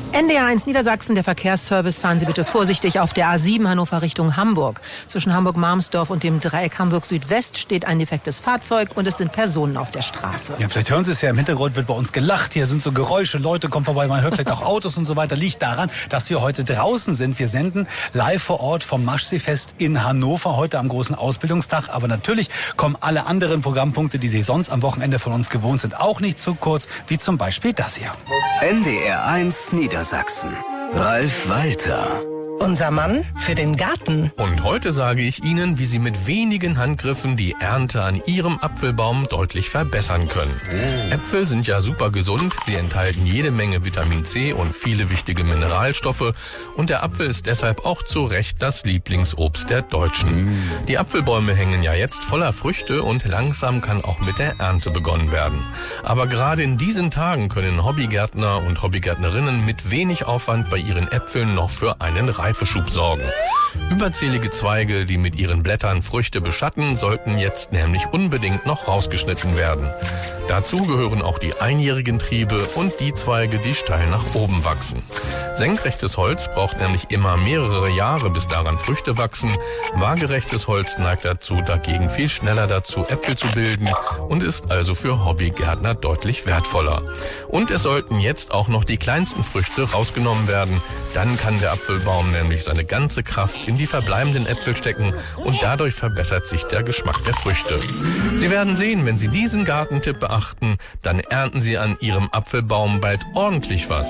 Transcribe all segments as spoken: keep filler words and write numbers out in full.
N D R eins Niedersachsen, der Verkehrsservice. Fahren Sie bitte vorsichtig auf der A sieben Hannover Richtung Hamburg. Zwischen Hamburg-Marmsdorf und dem Dreieck Hamburg-Südwest steht ein defektes Fahrzeug und es sind Personen auf der Straße. Ja, vielleicht hören Sie es ja, im Hintergrund wird bei uns gelacht. Hier sind so Geräusche, Leute kommen vorbei, man hört vielleicht auch Autos und so weiter. Liegt daran, dass wir heute draußen sind. Wir senden live vor Ort vom Maschseefest in Hannover, heute am großen Ausbildungstag. Aber natürlich kommen alle anderen Programmpunkte, die Sie sonst am Wochenende von uns gewohnt sind, auch nicht zu kurz, wie zum Beispiel das hier. N D R eins Niedersachsen. Ralf Walter. Unser Mann für den Garten. Und heute sage ich Ihnen, wie Sie mit wenigen Handgriffen die Ernte an Ihrem Apfelbaum deutlich verbessern können. Oh. Äpfel sind ja super gesund, sie enthalten jede Menge Vitamin C und viele wichtige Mineralstoffe und der Apfel ist deshalb auch zu Recht das Lieblingsobst der Deutschen. Mm. Die Apfelbäume hängen ja jetzt voller Früchte und langsam kann auch mit der Ernte begonnen werden. Aber gerade in diesen Tagen können Hobbygärtner und Hobbygärtnerinnen mit wenig Aufwand bei ihren Äpfeln noch für einen Reifeschub sorgen. Überzählige Zweige, die mit ihren Blättern Früchte beschatten, sollten jetzt nämlich unbedingt noch rausgeschnitten werden. Dazu gehören auch die einjährigen Triebe und die Zweige, die steil nach oben wachsen. Senkrechtes Holz braucht nämlich immer mehrere Jahre, bis daran Früchte wachsen. Waagerechtes Holz neigt dazu, dagegen viel schneller dazu, Äpfel zu bilden und ist also für Hobbygärtner deutlich wertvoller. Und es sollten jetzt auch noch die kleinsten Früchte rausgenommen werden. Dann kann der Apfelbaum nämlich seine ganze Kraft in die verbleibenden Äpfel stecken und dadurch verbessert sich der Geschmack der Früchte. Sie werden sehen, wenn Sie diesen Gartentipp beachten, dann ernten Sie an Ihrem Apfelbaum bald ordentlich was.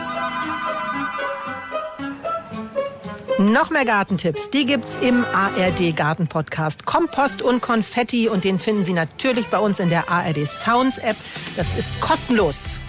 Noch mehr Gartentipps, die gibt's im A R D Garten-Podcast Kompost und Konfetti und den finden Sie natürlich bei uns in der A R D Sounds App. Das ist kostenlos.